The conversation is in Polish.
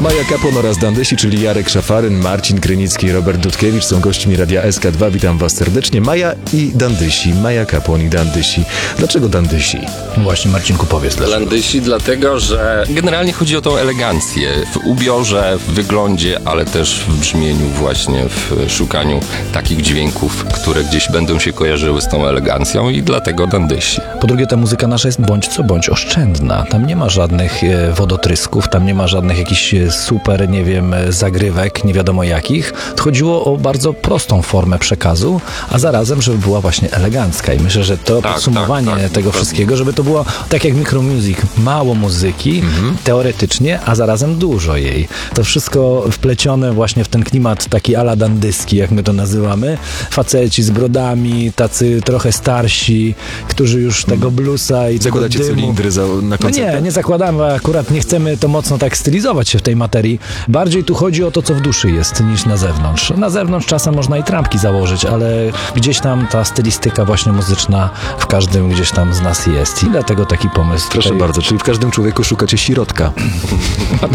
Maja Kapłon oraz Dandysi, czyli Jarek Szafaryn, Marcin Krynicki i Robert Dudkiewicz są gośćmi Radia SK2. Witam was serdecznie. Maja i Dandysi, Maja Kapłon i Dandysi. Dlaczego Dandysi? Właśnie, Marcinku, powiedz dlaczego. Dandysi dlatego, że generalnie chodzi o tą elegancję w ubiorze, w wyglądzie, ale też w brzmieniu właśnie, w szukaniu takich dźwięków, które gdzieś będą się kojarzyły z tą elegancją i dlatego Dandysi. Po drugie, ta muzyka nasza jest bądź co bądź oszczędna. Tam nie ma żadnych wodotrysków, tam nie ma żadnych jakichś super, nie wiem, zagrywek, nie wiadomo jakich. Chodziło o bardzo prostą formę przekazu, a zarazem, żeby była właśnie elegancka. I myślę, że to podsumowanie tego wszystkiego, żeby to było tak jak Micro Music, mało muzyki, teoretycznie, a zarazem dużo jej. To wszystko wplecione właśnie w ten klimat taki ala dandyski, jak my to nazywamy. Faceci z brodami, tacy trochę starsi, którzy już tego bluesa i tego Zakładacie dymu... cylindry na koncertach? No nie zakładamy, akurat nie chcemy to mocno tak stylizować się w tej materii. Bardziej tu chodzi o to, co w duszy jest, niż na zewnątrz. Na zewnątrz czasem można i trampki założyć, ale gdzieś tam ta stylistyka właśnie muzyczna w każdym gdzieś tam z nas jest. I dlatego taki pomysł. Proszę bardzo, czyli w każdym człowieku szukacie środka.